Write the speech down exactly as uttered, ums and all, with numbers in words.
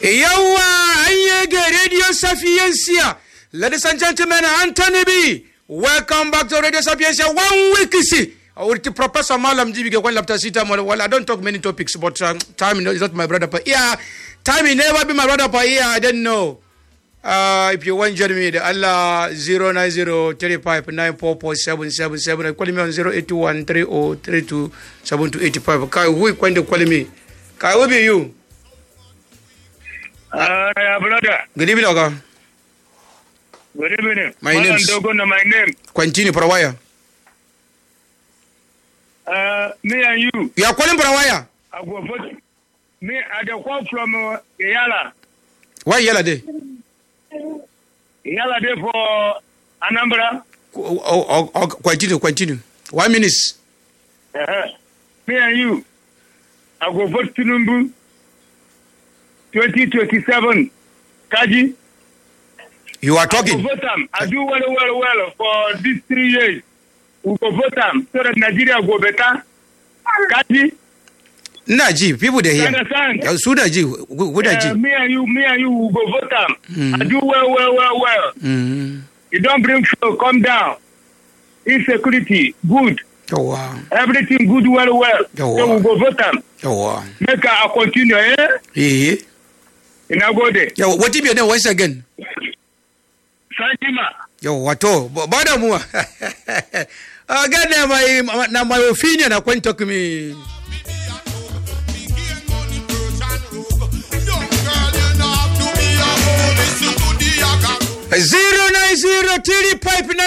Yawa Anyege Radio Sapiencia. Ladies and gentlemen, Anthony B. Welcome back to Radio Sapiencia. One week is it. I will to Professor Malam G B one lapta sita. Well, I don't talk many topics, but um, time is not my brother. But yeah, time will never be my brother. But yeah, I don't know. Uh, if you want to join me, the Allah zero nine zero three five nine four four seven seven seven. I call me on zero eight two one three zero three two seven two eight five. Kai, who going to call me? Kai, who be you? Uh, yeah, brother. Good evening, Oga. Good evening. My name is. My name. Continue, Parawaya. Uh, me and you. You are calling Parawaya? I go vote. Me, I dey call from uh, Yala. Why Yala day? Yala day for Anambra. Oh, oh, oh, continue, continue. One minute. Uh-huh. Me and you. I go vote Tinubu. twenty twenty-seven. Kaji. You are talking. I go vote them. I do well, well, well for these three years. We go vote them so that Nigeria go better. Kaji. Naji, people they hear. Understand? So Naji, who Naji? Me and you, me and you will go vote them. Mm. I do well, well, well, well. Mm. You don't bring flow, come down. Insecurity, good. Oh wow. Everything good, well, well. Oh, wow. So we go vote them. Oh wow. Make I continue, eh? Yeah. In a go there. Yeah, what if you know once again? Sanjima. Yo, wato, bada mua. Again, na my na my opinion, I can't talk to me. Zero nine zero three pipe.